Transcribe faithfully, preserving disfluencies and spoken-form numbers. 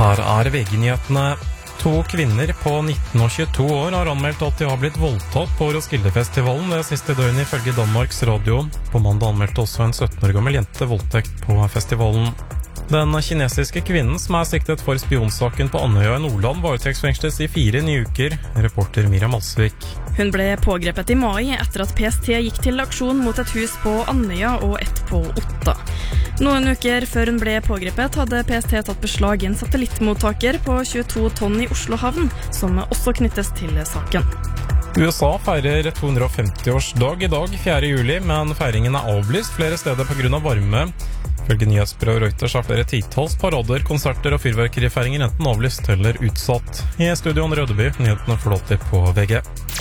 Her er V G-nyhetene. To kvinner på nitten og tjueto år har anmeldt at de har blitt voldtatt på Roskildefestivalen det siste døgnet ifølge Danmarks Radio. På mandag anmeldte også en sytten år gammel jente voldtekt på festivalen. Den kinesiske kvinnen som er siktet for spionsaken på Andøya i Nordland varetektsfengsles i fire nye uker, reporter Miriam Alsvik. Hun ble pågrepet i mai etter at P S T gikk til aksjon mot et hus på Andøya og et på Otta. Noen uker før hun ble pågrepet hadde P S T tatt beslag i en satellittmottaker på tjueto tonn i Oslo havn, som også knyttes til saken. U S A feirer to hundre og femti-årsdag i dag, fjerde juli, men feiringen er avlyst flere steder på grunn av varme. Ifølge nyhetsbyrået Reuters har flere titalls parader, konserter og fyrverkerifeiringer enten avlyst eller utsatt. I studioen Rødeby, nyhetene får du alltid på V G.